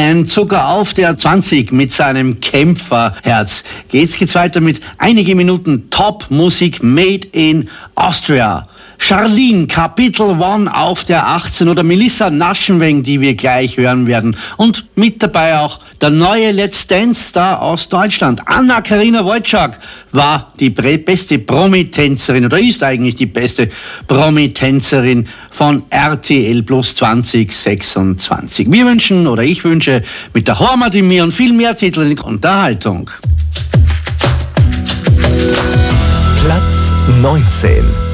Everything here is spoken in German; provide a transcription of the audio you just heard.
Ein Zucker auf der 20 mit seinem Kämpferherz. Geht's weiter mit einige Minuten Top-Musik made in Austria. Charlene, Kapitel 1 auf der 18 oder Melissa Naschenweng, die wir gleich hören werden. Und mit dabei auch der neue Let's Dance-Star aus Deutschland. Anna-Karina Wojcik war die beste Promi-Tänzerin oder ist eigentlich die beste Promi-Tänzerin von RTL Plus 2026. Ich wünsche mit der Hormat in mir und viel mehr Titel in Unterhaltung. Platz 19.